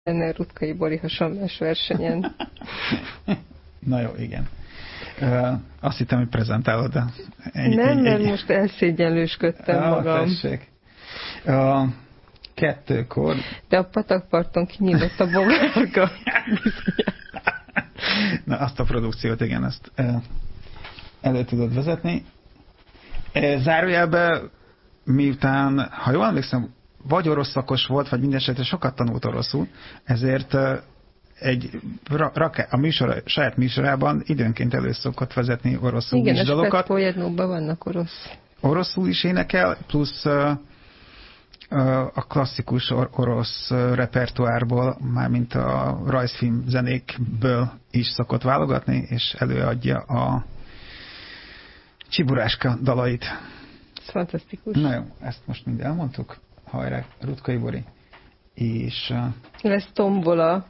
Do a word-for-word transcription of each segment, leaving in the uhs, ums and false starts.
lenne Rutkai Bori hasonlás versenyen. Na jó, igen. Uh, azt hittem, hogy prezentálod, de... Egy, nem, egy, mert egy... most elszégyenlősködtem ah, magam. Tessék. Uh, kettőkor... De a patakparton kinyílott a bogárka. Na, azt a produkciót, igen, ezt uh, elő tudod vezetni. Uh, zárójelben, miután, ha jól emlékszem, vagy orosz szakos volt, vagy mindesetre sokat tanult oroszul, ezért uh, egy raká, a műsor, saját műsorában időnként elő szokott vezetni oroszul igen, is dalokat. Igen, a Specpojednóban vannak orosz. Oroszul is énekel, plusz uh, uh, a klasszikus or- orosz uh, repertoárból, mármint a rajzfilm zenékből is szokott válogatni, és előadja a Csiburáska dalait. Ez fantasztikus. Na jó, ezt most mind elmondtuk. Hajrá, Rutkai Bori. És... Uh, lesz tombola.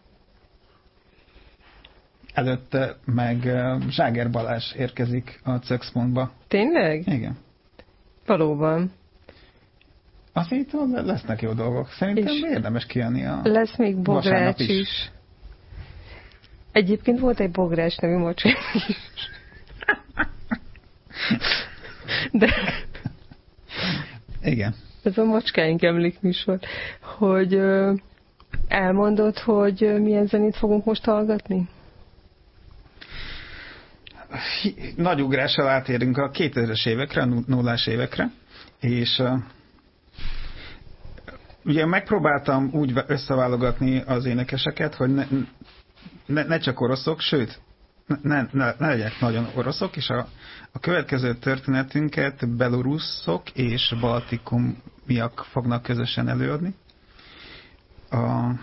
Előtte meg uh, Zságer Balázs érkezik a Cökszpontba. Tényleg? Igen. Valóban. Azt hittem, lesznek jó dolgok. Szerintem és érdemes kijönni a lesz még Bogrács is. is. Egyébként volt egy Bogrács nevű macskánk is. De... Igen. Ez a macskáink emlékműsor. Hogy uh, elmondod, hogy uh, milyen zenét fogunk most hallgatni? Nagy ugrással átérünk a kétezres évekre, a nullás évekre, és uh, ugye megpróbáltam úgy összeválogatni az énekeseket, hogy ne, ne, ne csak oroszok, sőt, ne, ne, ne legyek nagyon oroszok, és a, a következő történetünket belorusszok és baltikumiak fognak közösen előadni. A...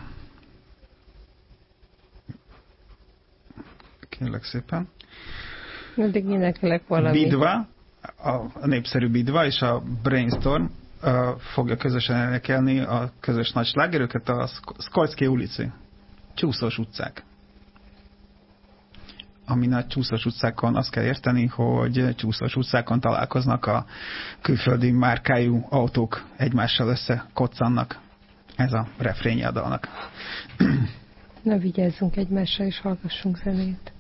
Kérlek szépen. Addig énekelek valamit. Bidva, a népszerű Bidva és a Brainstorm uh, fogja közösen énekelni a közös nagy slágerőket, a Skolszki ulici, Csúszós utcák. Amin a csúszós utcákon azt kell érteni, hogy csúszós utcákon találkoznak a külföldi márkájú autók, egymással összekoccannak. Ez a refrénye a dalnak. Na vigyázzunk egymásra és hallgassunk zenét.